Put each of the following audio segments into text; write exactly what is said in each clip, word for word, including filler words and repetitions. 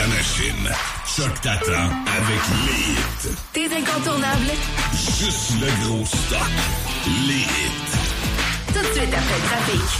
ta machine. Choc t'attend avec les hits. T'es incontournable. Juste le gros stock. Les hits. Tout de suite après le trafic.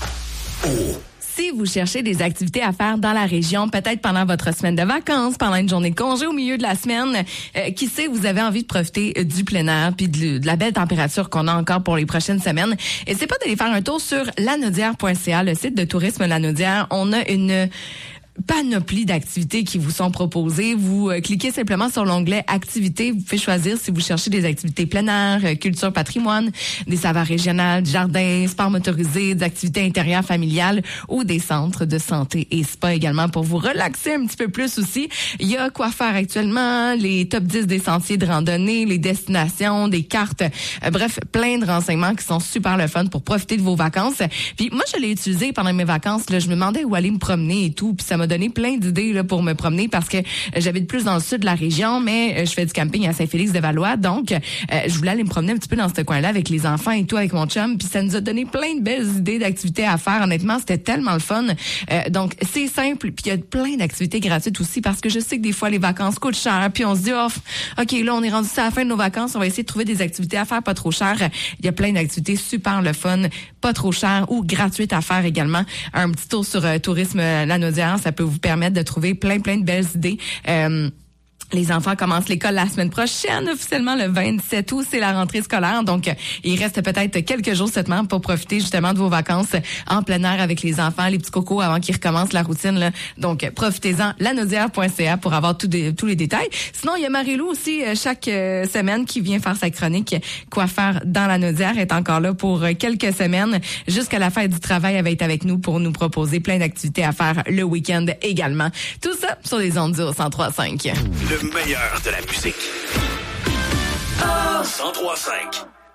Oh. Si vous cherchez des activités à faire dans la région, peut-être pendant votre semaine de vacances, pendant une journée de congé au milieu de la semaine, euh, qui sait, vous avez envie de profiter euh, du plein air puis de, de la belle température qu'on a encore pour les prochaines semaines. Et c'est pas d'aller faire un tour sur lanaudière point c a, le site de tourisme Lanaudière. On a une panoplie d'activités qui vous sont proposées. Vous euh, cliquez simplement sur l'onglet activités. Vous pouvez choisir si vous cherchez des activités plein air, euh, culture patrimoine, des savoirs régionales, du jardin, sport motorisé, des activités intérieures familiales ou des centres de santé et spa également pour vous relaxer un petit peu plus aussi. Il y a quoi faire actuellement, les top dix des sentiers de randonnée, les destinations, des cartes, euh, bref, plein de renseignements qui sont super le fun pour profiter de vos vacances. Puis moi, je l'ai utilisé pendant mes vacances. Là, je me demandais où aller me promener et tout, puis ça m'a donné plein d'idées là pour me promener parce que j'habite plus dans le sud de la région, mais je fais du camping à Saint-Félix-de-Valois, donc euh, je voulais aller me promener un petit peu dans ce coin-là avec les enfants et tout, avec mon chum, puis ça nous a donné plein de belles idées d'activités à faire. Honnêtement, c'était tellement le fun. Euh, donc c'est simple, puis il y a plein d'activités gratuites aussi parce que je sais que des fois les vacances coûtent cher, puis on se dit oh, ok là on est rendu à la fin de nos vacances, on va essayer de trouver des activités à faire pas trop chères. Il y a plein d'activités super le fun, pas trop chères ou gratuites à faire également. Un petit tour sur euh, Tourisme Lanaudière, ça peut vous permettre de trouver plein, plein de belles idées. Euh, Les enfants commencent l'école la semaine prochaine, officiellement le vingt-sept août, c'est la rentrée scolaire. Donc, il reste peut-être quelques jours seulement pour profiter justement de vos vacances en plein air avec les enfants, les petits cocos avant qu'ils recommencent la routine. Là. Donc, profitez-en, lanaudière point c a pour avoir tout des, tous les détails. Sinon, il y a Marie-Lou aussi chaque euh, semaine qui vient faire sa chronique Quoi faire dans Lanaudière. Elle est encore là pour quelques semaines. Jusqu'à la fête du travail, elle va être avec nous pour nous proposer plein d'activités à faire le week-end également. Tout ça sur les ondes du cent trois virgule cinq. Le meilleur de la musique. Oh! cent trois virgule cinq.